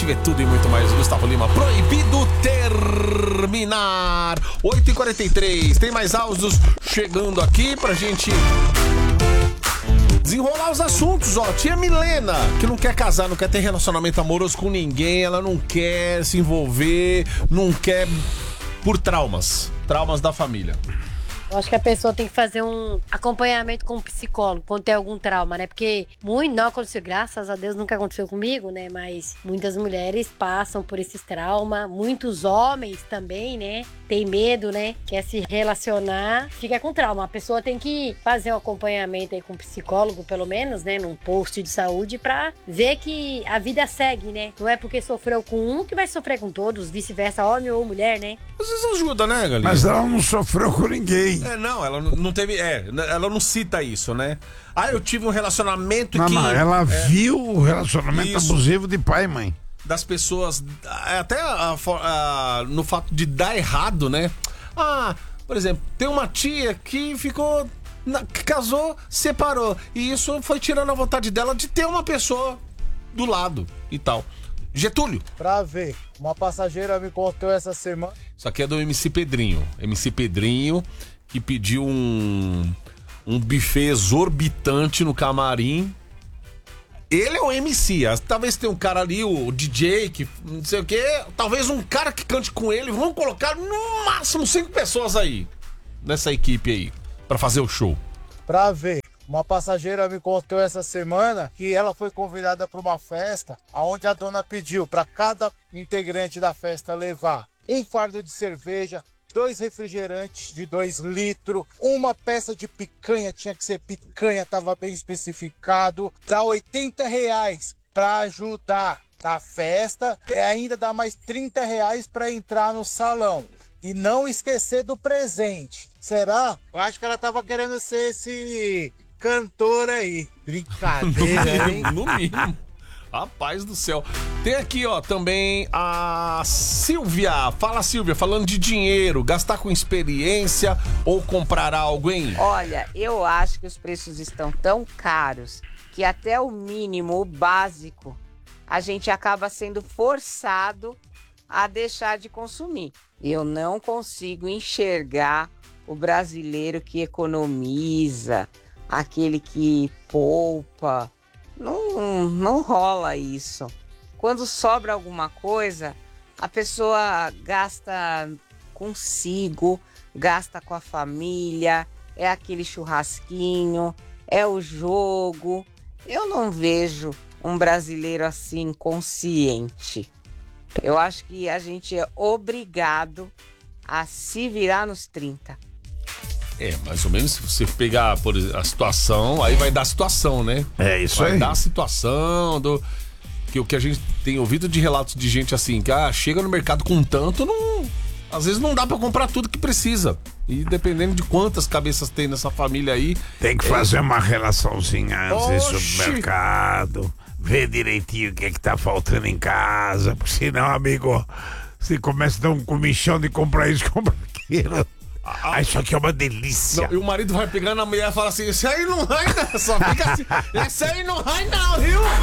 Expectativa é tudo e muito mais. Gustavo Lima, proibido terminar. 8h43, tem mais áudios chegando aqui pra gente desenrolar os assuntos, ó. Tia Milena, que não quer casar, não quer ter relacionamento amoroso com ninguém, ela não quer se envolver, não quer por traumas da família. Eu acho que a pessoa tem que fazer um acompanhamento com um psicólogo quando tem algum trauma, né? Porque muito não aconteceu, graças a Deus nunca aconteceu comigo, né? Mas muitas mulheres passam por esses traumas, muitos homens também, né? Tem medo, né? Quer se relacionar, fica com trauma. A pessoa tem que fazer um acompanhamento aí com um psicólogo, pelo menos, né? Num posto de saúde, pra ver que a vida segue, né? Não é porque sofreu com um que vai sofrer com todos, vice-versa, homem ou mulher, né? Às vezes ajuda, né, Galinha? Mas ela não sofreu com ninguém. Não, ela não teve. Ela não cita isso, né? Eu tive um relacionamento não, que. Não, ela viu o relacionamento isso, abusivo de pai e mãe. Das pessoas. Até no fato de dar errado, né? Por exemplo, tem uma tia que ficou. Que casou, separou. E isso foi tirando a vontade dela de ter uma pessoa do lado e tal. Getúlio. Pra ver, uma passageira me contou essa semana. Isso aqui é do MC Pedrinho. MC Pedrinho, que pediu um buffet exorbitante no camarim. Ele é o MC. Talvez tenha um cara ali, o DJ, que não sei o quê. Talvez um cara que cante com ele. Vamos colocar no máximo 5 pessoas aí, nessa equipe aí, pra fazer o show. Pra ver. Uma passageira me contou essa semana que ela foi convidada para uma festa onde a dona pediu para cada integrante da festa levar um fardo de cerveja, 2 refrigerantes de 2 litros, uma peça de picanha, tinha que ser picanha, estava bem especificado, dá R$80 para ajudar na festa e ainda dá mais R$30 para entrar no salão. E não esquecer do presente. Será? Eu acho que ela tava querendo ser esse cantor aí. Brincadeira, hein? No mínimo. Rapaz do céu. Tem aqui, ó, também a Silvia. Fala, Silvia, falando de dinheiro, gastar com experiência ou comprar algo, hein? Olha, eu acho que os preços estão tão caros que até o mínimo, o básico, a gente acaba sendo forçado a deixar de consumir. Eu não consigo enxergar o brasileiro que economiza, aquele que poupa. Não rola isso. Quando sobra alguma coisa, a pessoa gasta consigo, gasta com a família, é aquele churrasquinho, é o jogo. Eu não vejo um brasileiro assim consciente. Eu acho que a gente é obrigado a se virar nos 30. Mais ou menos, se você pegar por a situação, aí vai dar a situação, né? É isso aí. Vai dar a situação que o que a gente tem ouvido de relatos de gente assim, que chega no mercado com tanto, às vezes não dá pra comprar tudo que precisa. E dependendo de quantas cabeças tem nessa família aí... Tem que fazer uma relaçãozinha antes do supermercado, ver direitinho o que é que tá faltando em casa, porque senão, amigo, você começa a dar um comichão de comprar isso, comprar aquilo. Isso aqui é uma delícia. Não, e o marido vai pegando a mulher e fala assim: esse aí não vai, não. Só fica assim: esse aí não vai, não, viu?